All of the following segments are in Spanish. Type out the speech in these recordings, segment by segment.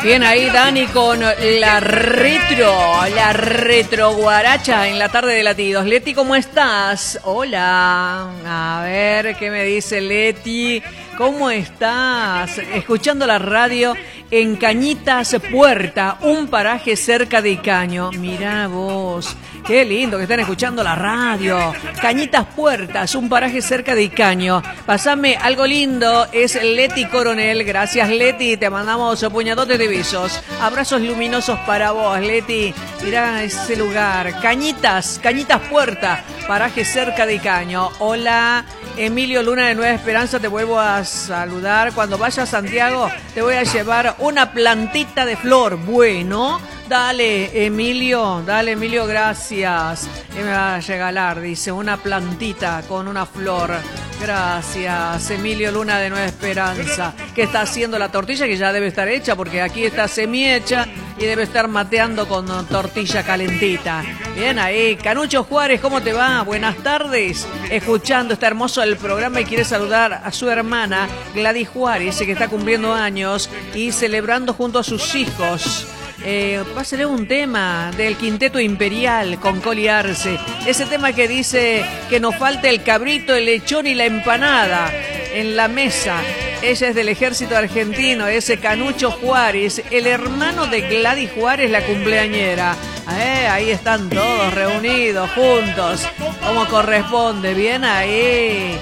Bien ahí Dani con la retro guaracha en la tarde de Latidos. Leti, ¿cómo estás? Hola. A ver, ¿qué me dice Leti? ¿Cómo estás? Escuchando la radio en Cañitas Puerta, un paraje cerca de Icaño. Mirá vos, qué lindo que están escuchando la radio. Cañitas Puertas, un paraje cerca de Icaño. Pasame algo lindo, es Leti Coronel. Gracias Leti, te mandamos puñadotes de besos. Abrazos luminosos para vos, Leti. Mirá ese lugar. Cañitas Puerta, paraje cerca de Icaño. Hola. Emilio Luna de Nueva Esperanza, te vuelvo a saludar. Cuando vaya a Santiago te voy a llevar una plantita de flor. Bueno, dale Emilio, gracias. ¿Qué me va a regalar? Dice, una plantita con una flor. Gracias, Emilio Luna de Nueva Esperanza. ¿Qué está haciendo la tortilla? Que ya debe estar hecha, porque aquí está semi-hecha y debe estar mateando con tortilla calentita. Bien ahí. Canucho Juárez, ¿cómo te va? Buenas tardes. Escuchando, está hermoso el programa y quiere saludar a su hermana Gladys Juárez, que está cumpliendo años y celebrando junto a sus hijos. Pásale un tema del Quinteto Imperial con Coli Arce. Ese tema que dice que nos falta el cabrito, el lechón y la empanada en la mesa. Ella es del ejército argentino, ese Canucho Juárez, el hermano de Gladys Juárez, la cumpleañera. Ahí están todos reunidos, juntos, como corresponde. Bien ahí.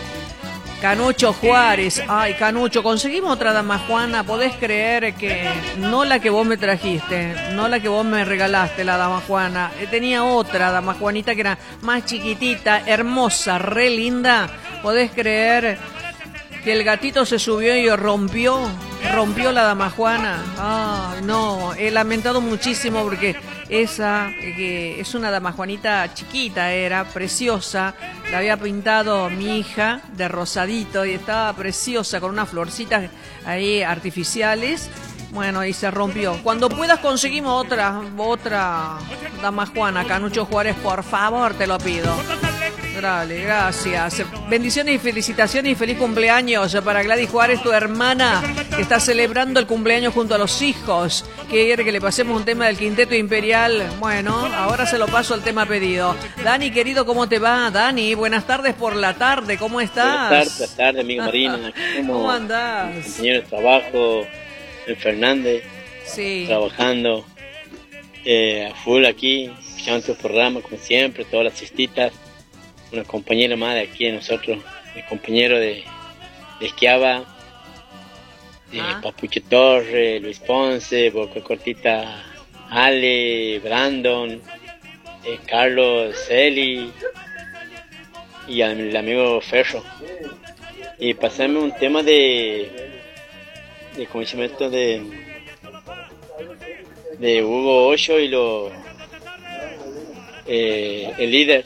Canucho Juárez. Ay, Canucho, conseguimos otra dama Juana. ¿Podés creer que no la que vos me trajiste, no la que vos me regalaste, la dama Juana? Tenía otra dama Juanita que era más chiquitita, hermosa, re linda. ¿Podés creer que el gatito se subió y rompió la dama Juana? Ay, no, he lamentado muchísimo porque esa, que es una dama Juanita chiquita, era preciosa, la había pintado mi hija de rosadito y estaba preciosa con unas florcitas ahí artificiales. Bueno, y se rompió. Cuando puedas conseguimos otra dama Juana, Canucho Juárez, por favor, te lo pido. Dale, gracias. Bendiciones y felicitaciones y feliz cumpleaños para Gladys Juárez, tu hermana, que está celebrando el cumpleaños junto a los hijos. Quiere que le pasemos un tema del Quinteto Imperial. Bueno, ahora se lo paso al tema pedido. Dani, querido, ¿cómo te va? Dani, buenas tardes por la tarde, ¿cómo estás? Buenas tardes, amigo Marina. ¿Cómo andás? Compañero de trabajo, el Fernández. Sí. Trabajando a full aquí, escuchando tu programa, como siempre, todas las cestitas. Una compañera más de aquí de nosotros, el compañero de Esquiava, Papuche Torre, Luis Ponce, Boca Cortita, Ale, Brandon, Carlos, Celi y el amigo Ferro. Y pasarme un tema de ¿cómo se llama esto? De Hugo Ocho y el líder.